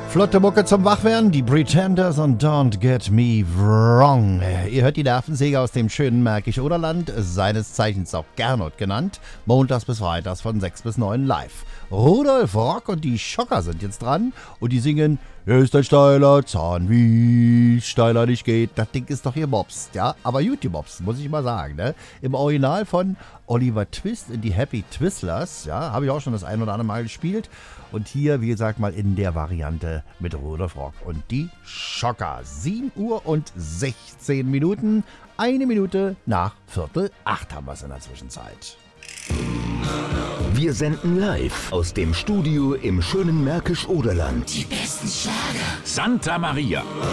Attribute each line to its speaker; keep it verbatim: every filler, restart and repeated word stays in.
Speaker 1: Flotte Mucke zum Wachwerden, die Pretenders und Don't Get Me Wrong. Ihr hört die Nervensäge aus dem schönen Märkisch-Oderland, seines Zeichens auch Gernot genannt, montags bis freitags von sechs bis neun live. Rudolf Rock und die Schocker sind jetzt dran und die singen "Hier ist ein steiler Zahn, wie steiler nicht geht". Das Ding ist doch hier Mops, ja, aber YouTube Mops, muss ich mal sagen, ne? Im Original von Oliver Twist in die Happy Twistlers, ja, habe ich auch schon das ein oder andere Mal gespielt. Und hier, wie gesagt, mal in der Variante mit Rudolf Rock und die Schocker. sieben Uhr und sechzehn Minuten, eine Minute nach Viertel acht haben wir es in der Zwischenzeit.
Speaker 2: Wir senden live aus dem Studio im schönen Märkisch-Oderland.
Speaker 3: Die besten Schlager.
Speaker 4: Santa Maria.